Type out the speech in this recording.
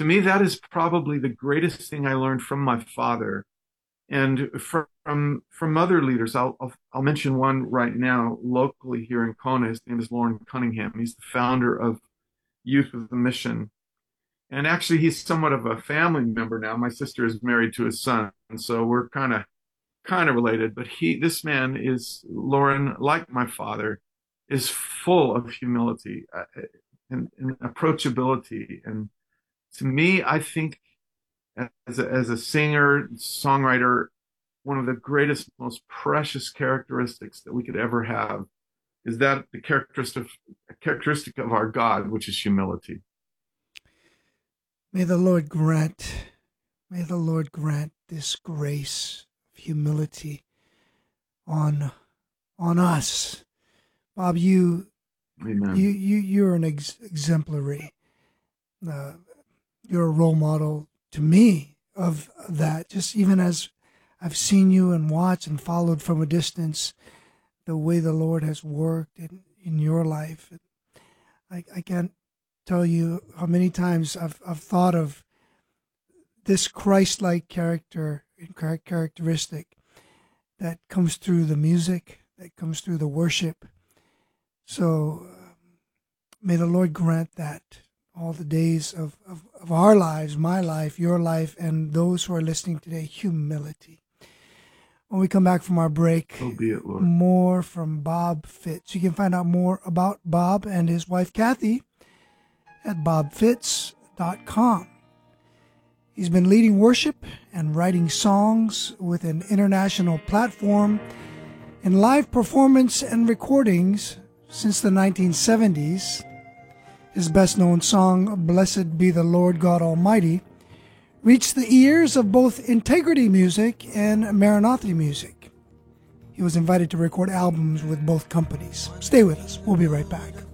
to me, that is probably the greatest thing I learned from my father and from other leaders. I'll mention one right now locally here in Kona. His name is Lauren Cunningham. He's the founder of Youth with a Mission. And actually, he's somewhat of a family member now. My sister is married to his son, and so we're kind of related. But this man is Lauren, like my father, is full of humility and approachability. And to me, I think as a singer, songwriter, one of the greatest, most precious characteristics that we could ever have is that the characteristic of our God, which is humility. May the Lord grant, may the Lord grant this grace of humility on us. Bob, Amen. you're an exemplary. You're a role model to me of that. Just even as I've seen you and watched and followed from a distance, the way the Lord has worked in your life. I can't tell you how many times I've thought of this Christ-like characteristic that comes through the music, that comes through the worship. So may the Lord grant that all the days of our lives, my life, your life, and those who are listening today, humility. When we come back from our break, So be it, Lord. more from Bob Fitts. You can find out more about Bob and his wife, Kathy, at bobfitts.com. He's been leading worship and writing songs with an international platform in live performance and recordings since the 1970s. His best-known song, Blessed Be the Lord God Almighty, reached the ears of both Integrity Music and Maranatha Music. He was invited to record albums with both companies. Stay with us. We'll be right back.